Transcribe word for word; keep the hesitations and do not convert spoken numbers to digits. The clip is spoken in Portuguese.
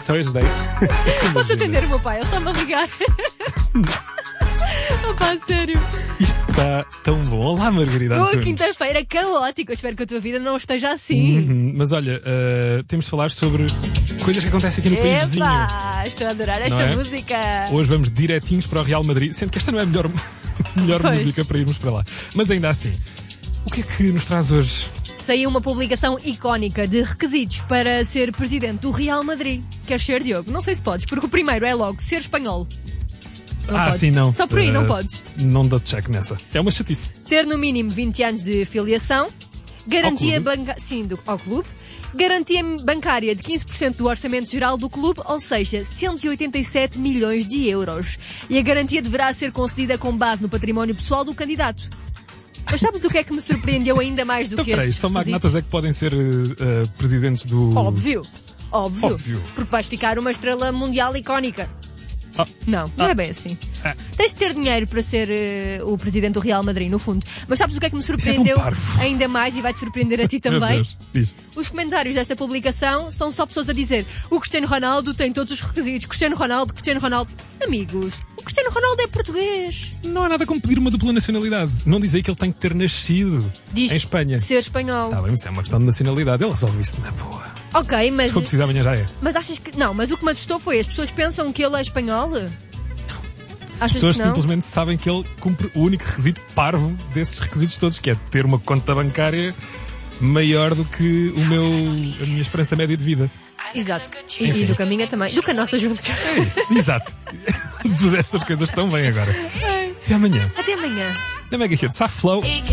Thursday. Posso atender o meu pai? Ele está-me a ligar. Opa, sério. Isto está tão bom. Olá, Margarida Boa Antunes. quinta-feira caótica. Eu espero que a tua vida não esteja assim. Uhum, mas olha, uh, temos de falar sobre coisas que acontecem aqui no país vizinho. Epá, estou a adorar esta Não é? música. Hoje vamos diretinhos para o Real Madrid, sendo que esta não é a melhor, melhor Pois. música para irmos para lá. Mas ainda assim, o que é que nos traz hoje? Saiu uma publicação icónica de requisitos para ser presidente do Real Madrid. Queres ser, Diogo? Não sei se podes, porque o primeiro é logo ser espanhol. Não ah, podes. sim, não. Só por aí não Uh, podes. Não dou check nessa. É uma chatice. Ter no mínimo vinte anos de filiação, garantia Ao clube? banca... Sim, do... ao clube, garantia bancária de quinze por cento do orçamento geral do clube, ou seja, cento e oitenta e sete milhões de euros. E a garantia deverá ser concedida com base no património pessoal do candidato. Mas sabes o que é que me surpreendeu ainda mais do Então, que peraí, estes só requisitos? magnatas é que podem ser uh, uh, presidentes do... Óbvio, óbvio, Óbvio. porque vais ficar uma estrela mundial icónica. Ah, Não, não Ah. é bem assim. Ah. Tens de ter dinheiro para ser eh, o presidente do Real Madrid, no fundo. Mas sabes o que é que me é tão surpreendeu parvo. ainda mais e vai-te surpreender a ti meu também? Deus, diz. Os comentários desta publicação são só pessoas a dizer: o Cristiano Ronaldo tem todos os requisitos. Cristiano Ronaldo, Cristiano Ronaldo. Amigos, o Cristiano Ronaldo é português. Não há nada como pedir uma dupla nacionalidade. Não dizer que ele tem que ter nascido Diz em Espanha. ser espanhol. Tá bem, mas é uma questão de nacionalidade. Ele resolve isso na boa. Ok, mas, Se for preciso, amanhã já é. mas achas que... Não, mas o que me assustou foi: as pessoas pensam que ele é espanhol? As Achas pessoas que não? simplesmente sabem que ele cumpre o único requisito parvo desses requisitos todos, que é ter uma conta bancária maior do que o meu, a minha esperança média de vida. Exato. E diz o caminho é também. Do que a nossa juntos. É isso, exato. Puseste estas coisas tão bem agora. Até amanhã. Até amanhã. Na Mega Hits, há Flow.